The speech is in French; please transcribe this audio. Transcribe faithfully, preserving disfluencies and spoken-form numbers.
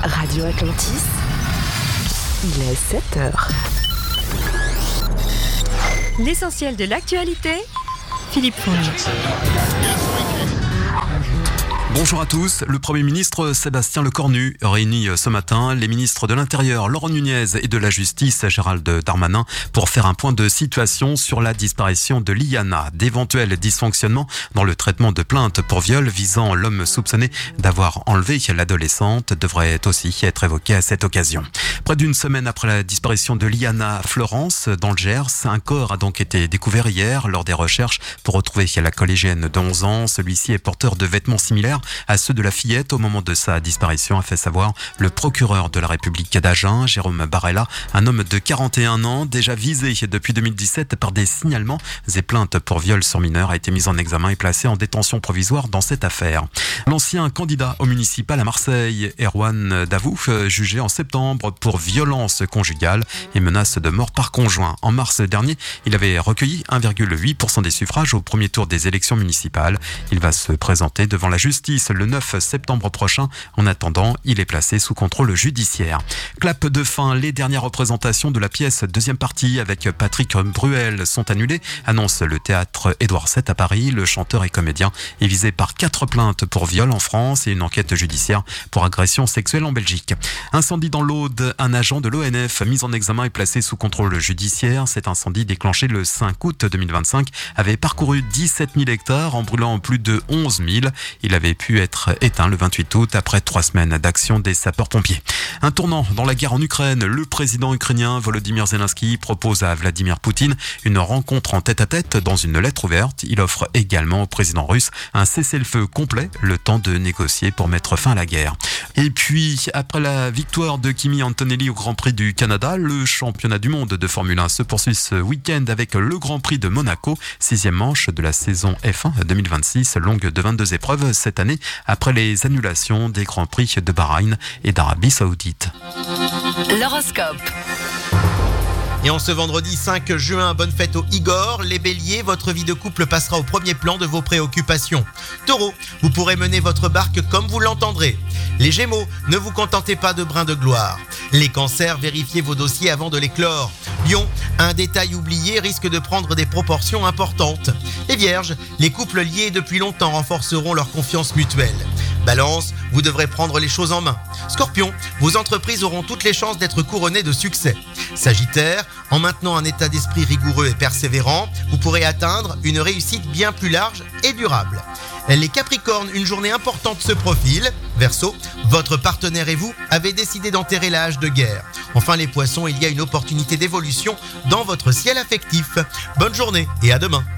Radio Atlantis, il est sept heures. L'essentiel de l'actualité, Philippe Fonge. Bonjour à tous. Le Premier ministre Sébastien Lecornu réunit ce matin les ministres de l'Intérieur Laurent Nunez et de la Justice Gérald Darmanin pour faire un point de situation sur la disparition de Liana. D'éventuels dysfonctionnements dans le traitement de plaintes pour viol visant l'homme soupçonné d'avoir enlevé l'adolescente devraient aussi être évoqués à cette occasion. Près d'une semaine après la disparition de Liana à Florence, dans le Gers, un corps a donc été découvert hier lors des recherches pour retrouver la collégienne de onze ans. Celui-ci est porteur de vêtements similaires à ceux de la fillette au moment de sa disparition, a fait savoir le procureur de la République d'Agen, Jérôme Barella, un homme de quarante et un ans, déjà visé depuis deux mille dix-sept par des signalements et plaintes pour viol sur mineur, a été mis en examen et placé en détention provisoire dans cette affaire. L'ancien candidat au municipal à Marseille, Erwan Davouf, jugé en septembre pour violence conjugale et menace de mort par conjoint. En mars dernier, il avait recueilli un virgule huit pour cent des suffrages au premier tour des élections municipales. Il va se présenter devant la justice le neuf septembre prochain. En attendant, il est placé sous contrôle judiciaire. Clap de fin, les dernières représentations de la pièce deuxième partie avec Patrick Bruel sont annulées, annonce le théâtre Édouard sept à Paris. Le chanteur et comédien est visé par quatre plaintes pour viol en France et une enquête judiciaire pour agression sexuelle en Belgique. Incendie dans l'Aude, un agent de l'O N F mis en examen et placé sous contrôle judiciaire. Cet incendie déclenché le cinq août deux mille vingt-cinq avait parcouru dix-sept mille hectares en brûlant plus de onze mille. Il avait pu être éteint le vingt-huit août après trois semaines d'action des sapeurs-pompiers. Un tournant dans la guerre en Ukraine. Le président ukrainien Volodymyr Zelensky propose à Vladimir Poutine une rencontre en tête-à-tête dans une lettre ouverte. Il offre également au président russe un cessez-le-feu complet, le temps de négocier pour mettre fin à la guerre. Et puis, après la victoire de Kimi Antonelli au Grand Prix du Canada, le championnat du monde de Formule un se poursuit ce week-end avec le Grand Prix de Monaco, sixième manche de la saison F un deux mille vingt-six, longue de vingt-deux épreuves cette année, après les annulations des Grands Prix de Bahreïn et d'Arabie Saoudite. L'horoscope. Et en ce vendredi cinq juin, bonne fête aux Igor. Les béliers, votre vie de couple passera au premier plan de vos préoccupations. Taureau, vous pourrez mener votre barque comme vous l'entendrez. Les gémeaux, ne vous contentez pas de brins de gloire. Les cancers, vérifiez vos dossiers avant de les clore. Lion, un détail oublié risque de prendre des proportions importantes. Les vierges, les couples liés depuis longtemps renforceront leur confiance mutuelle. Balance, vous devrez prendre les choses en main. Scorpion, vos entreprises auront toutes les chances d'être couronnées de succès. Sagittaire, en maintenant un état d'esprit rigoureux et persévérant, vous pourrez atteindre une réussite bien plus large et durable. Les Capricornes, une journée importante se profile. Verseau, votre partenaire et vous avez décidé d'enterrer la hache de guerre. Enfin les Poissons, il y a une opportunité d'évolution dans votre ciel affectif. Bonne journée et à demain.